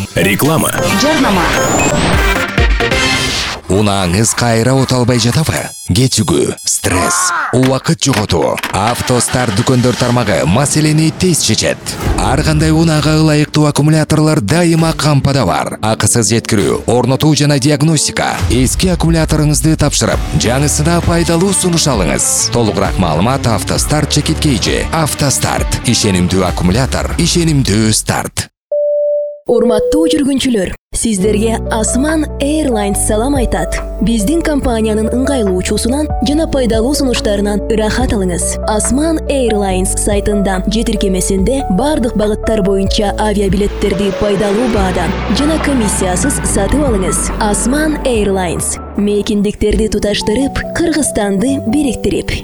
Реклама. Жарнама. Унаңыз кайра оталбай жатабы? Кетүгү, стресс, убакыт жоготуу. Автостар дүкөндөр тармагы маселени тез чечет. Ар кандай унаага ылайыктуу аккумуляторлор дайыма кампада бар. Акысыз жеткирүү, орнотуу жана диагностика. Эски аккумуляторуңузду тапшырып, жаңысына пайдалуу сунуш алыңыз. Толугураак маалымат Автостарт чекиткейжи. Автостарт. Ишенимдүү аккумулятор, ишенимдүү старт. Урматтуу жүргүнчүлөр, сиздерге Osman Airlines салам айтат. Биздин компаниянын ыңгайлуу учуусунан жана пайдалуу сунуштарынан ырахат алыңыз. Osman Airlines сайтында же тиркемесинде бардык багыттар боюнча авиабилеттерди пайдалуу баадан жана комиссиясыз сатып алыңыз. Osman Airlines мейкиндиктерди туташтырып, Кыргызстанды бириктирип.